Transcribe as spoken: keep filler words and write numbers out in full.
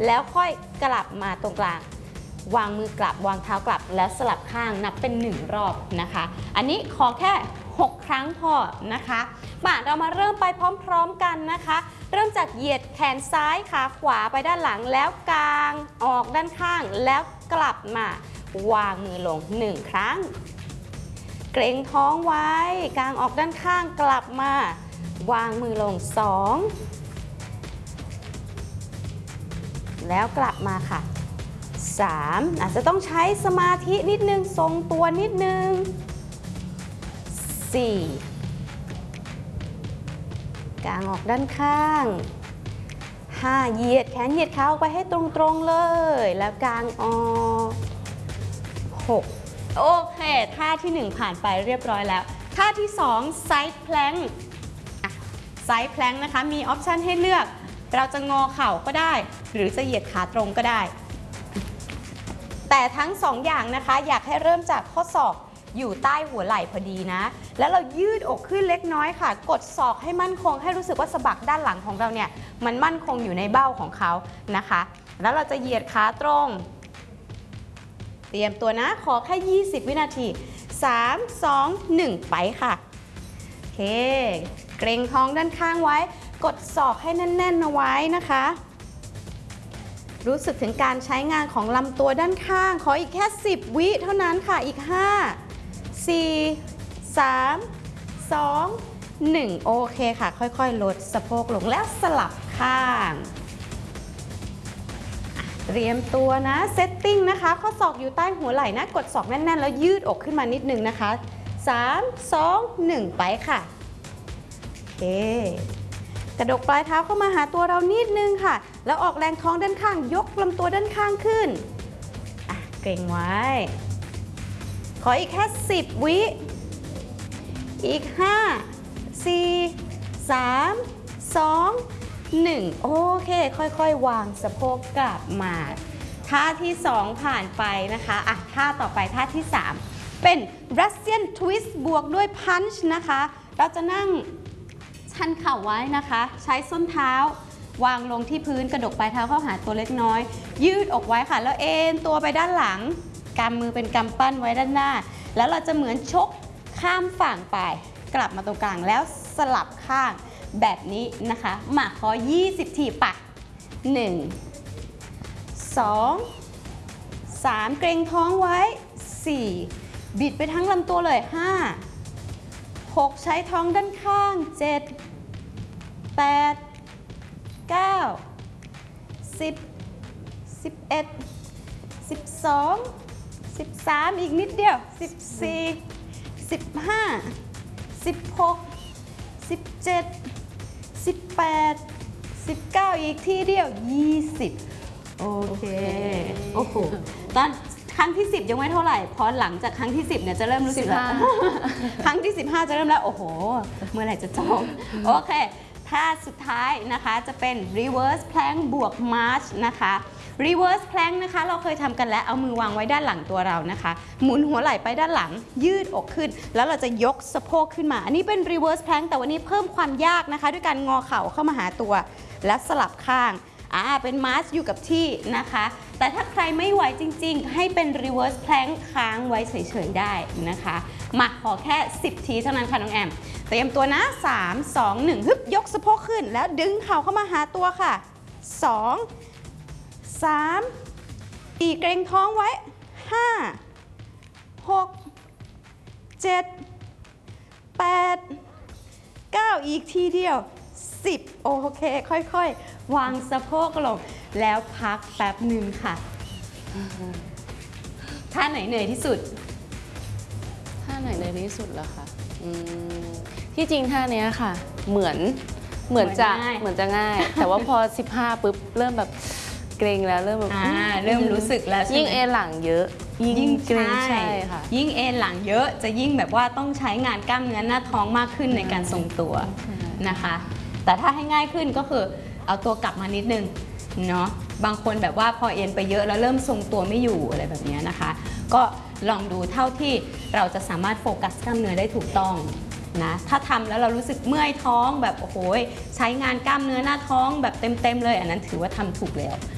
แล้วค่อยกลับมาตรงกลางวางมือกลับวางเท้ากลับแล้วสลับข้างนับเป็นหนึ่งรอบนะคะอันนี้ขอแค่หกครั้งพอนะคะมาเรามาเริ่มไปพร้อมๆกันนะคะเริ่มจากเหยียดแขนซ้ายขาขวาไปด้านหลังแล้วกางออกด้านข้างแล้วกลับมาวางมือลงหนึ่งครั้งเกร็งท้องไว้กางออกด้านข้างกลับมาวางมือลงสองแล้วกลับมาค่ะสามอาจจะต้องใช้สมาธินิดนึงทรงตัวนิดนึงสี่กางออกด้านข้างห้าเหยียดแขนเหยียดขาออกไปให้ตรงๆเลยแล้วกางออกหกโอเคท่าที่หนึ่งผ่านไปเรียบร้อยแล้วท่าที่สองไซด์แพลงไซด์แพลงนะคะมีออปชันให้เลือกเราจะงอเข่าก็ได้หรือจะเหยียดขาตรงก็ได้แต่ทั้งสองอย่างนะคะอยากให้เริ่มจากข้อศอกอยู่ใต้หัวไหล่พอดีนะแล้วเรายืดอกขึ้นเล็กน้อยค่ะกดศอกให้มั่นคงให้รู้สึกว่าสะบักด้านหลังของเราเนี่ยมันมั่นคงอยู่ในเบ้าของเขานะคะแล้วเราจะเหยียดขาตรงเตรียมตัวนะขอแค่ยี่สิบวินาทีสาม สอง หนึ่งไปค่ะโอเคเกร็งท้องด้านข้างไว้กดศอกให้แน่นๆเอาไว้นะคะรู้สึกถึงการใช้งานของลำตัวด้านข้างขออีกแค่สิบวิเท่านั้นค่ะอีกห้า สี่ สาม สอง หนึ่งโอเคค่ะค่อยๆลดสะโพกลงแล้วสลับข้างเตรียมตัวนะเซตติ้งนะคะข้อศอกอยู่ใต้หัวไหล่นะกดศอกแน่นๆแล้วยืดอกขึ้นมานิดนึงนะคะสาม สอง หนึ่งไปค่ะโอเคกระดกปลายเท้าเข้ามาหาตัวเรานิดนึงค่ะแล้วออกแรงท้องด้านข้างยกลำตัวด้านข้างขึ้นอ่ะเกร็งไว้ขออีกแค่สิบวิอีกห้า สี่ สาม สอง หนึ่งโอเคค่อยๆวางสะโพกกลับมาท่าที่สองผ่านไปนะคะอ่ะท่าต่อไปท่าที่สามเป็น Russian Twist บวกด้วย Punch นะคะเราจะนั่งชันเข่าไว้นะคะใช้ส้นเท้าวางลงที่พื้นกระดกปลายเท้าเข้าหาตัวเล็กน้อยยืดอกไว้ค่ะแล้วเอ็นตัวไปด้านหลังกำมือเป็นกำปั้นไว้ด้านหน้าแล้วเราจะเหมือนชกข้ามฝั่งไปกลับมาตรงกลางแล้วสลับข้างแบบนี้นะคะมาขอยี่สิบทีปะหนึ่ง สอง สามเกร็งท้องไว้สี่บิดไปทั้งลำตัวเลยห้า หกใช้ท้องด้านข้างเจ็ด แปด เก้า สิบ สิบเอ็ด สิบสอง สิบสามอีกนิดเดียวสิบสี่ สิบห้า สิบหก สิบเจ็ด สิบแปด สิบเก้าอีกทีเดียวยี่สิบโอเคโอ้โหตอนครั้งที่สิบยังไม่เท่าไหร่พอหลังจากครั้งที่สิบเนี่ยจะเริ่มรู้สึกแล้วครั้งที่สิบห้าจะเริ่มแล้วโอ้โหเมื่อไหร่จะจบโอเคท่าสุดท้ายนะคะจะเป็น reverse plank บวก march นะคะ reverse plank นะคะเราเคยทำกันแล้วเอามือวางไว้ด้านหลังตัวเรานะคะหมุนหัวไหล่ไปด้านหลังยืดอกขึ้นแล้วเราจะยกสะโพกขึ้นมาอันนี้เป็น reverse plank แต่วันนี้เพิ่มความยากนะคะด้วยการงอเข่าเข้ามาหาตัวและสลับข้างอ่าเป็น march อยู่กับที่นะคะแต่ถ้าใครไม่ไหวจริงๆให้เป็น reverse plank ค้างไว้เฉยๆได้นะคะมาขอแค่สิบทีเท่านั้นค่ะน้องแอมเตรียมตัวนะสาม สอง หนึ่งฮึบยกสะโพกขึ้นแล้วดึงเข่าเข้ามาหาตัวค่ะสอง สามอีกเกร็งท้องไว้ห้า หก เจ็ด แปด เก้าอีกทีเดียวสิบโอเคค่อยๆวางสะโพกลงแล้วพักแป๊บหนึ่งค่ะท่าไหนเหนื่อยที่สุดท่าไหนเหนื่อยที่สุดเหรอคะที่จริงท่านี้ค่ะเหมือนเหมือนจะเหมือนจะง่ายแต่ว่าพอสิบห้าปุ๊บเริ่มแบบเกรงแล้วเริ่มแบบเริ่มรู้สึกแล้วยิ่งเอหลังเยอะยิ่งเกรงใช่ค่ะยิ่งเอหลังเยอะจะยิ่งแบบว่าต้องใช้งานกล้ามเนื้อหน้าท้องมากขึ้นในการทรงตัวนะคะแต่ถ้าให้ง่ายขึ้นก็คือเอาตัวกลับมานิดนึงเนาะบางคนแบบว่าพอเอ็นไปเยอะแล้วเริ่มทรงตัวไม่อยู่อะไรแบบนี้นะคะก็ลองดูเท่าที่เราจะสามารถโฟกัสกล้ามเนื้อได้ถูกต้องนะถ้าทำแล้วเรารู้สึกเมื่อยท้องแบบโอ้โหใช้งานกล้ามเนื้อหน้าท้องแบบเต็มๆเลยอันนั้นถือว่าทำถูกแล้ว